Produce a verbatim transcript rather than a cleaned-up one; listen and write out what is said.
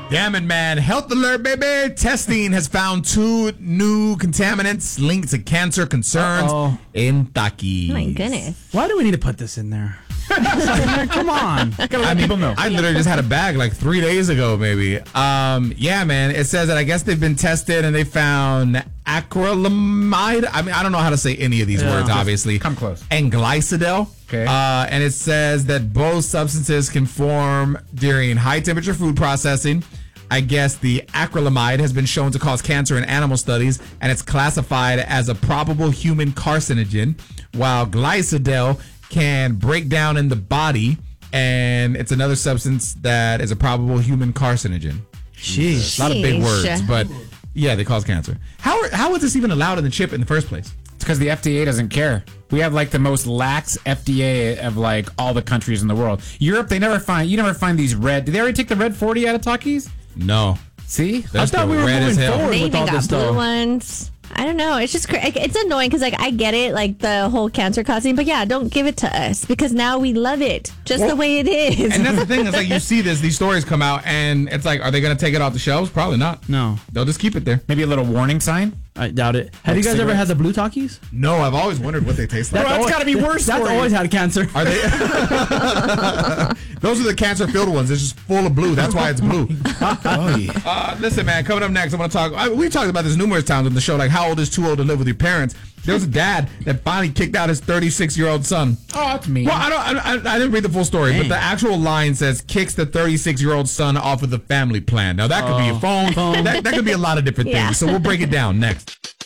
Damn it, man. Health alert, baby. Testing has found two new contaminants linked to cancer concerns Uh-oh. in Takis. Oh my goodness. Why do we need to put this in there? Come on. I mean, people know. I literally just had a bag like three days ago, maybe. Um, yeah, man. It says that I guess they've been tested and they found acrylamide. I mean, I don't know how to say any of these Yeah. words, obviously. Come close. And glicidel. Okay. Uh, and it says that both substances can form during high temperature food processing. I guess the acrylamide has been shown to cause cancer in animal studies, and it's classified as a probable human carcinogen, while glicidel can break down in the body, and it's another substance that is a probable human carcinogen. Jeez. A lot of big Sheesh. words, but yeah, they cause cancer. How are, how was this even allowed in the chip in the first place? It's because the F D A doesn't care. We have like the most lax F D A of like all the countries in the world. Europe, they never find you never find these red. Did they already take the red forty out of Takis? No. See, They're I still thought we were red as moving hell. forward They with even all got this blue stuff. ones. I don't know. It's just cra- it's annoying because like I get it, like the whole cancer causing, but yeah, don't give it to us because now we love it just Well, the way it is. And that's the thing. It's like you see this, these stories come out, and it's like, are they going to take it off the shelves? Probably not. No, They'll just keep it there. maybe a little warning sign. I doubt it. Have you guys ever cigarettes? had the blue Takis? No, I've always wondered what they taste like. Bro, that's always- gotta be worse That's for you. always had cancer. Are they? Those are the cancer-filled ones. It's just full of blue. That's why it's blue. Uh, listen, man. Coming up next, I'm going to talk. I, we've talked about this numerous times on the show. Like, how old is too old to live with your parents? There was a dad that finally kicked out his thirty-six-year-old son. Oh, that's me. Well, I don't. I, I didn't read the full story, Dang. but the actual line says kicks the thirty-six-year-old son off of the family plan. Now that could be a phone. That, that could be a lot of different Yeah. things. So we'll break it down next.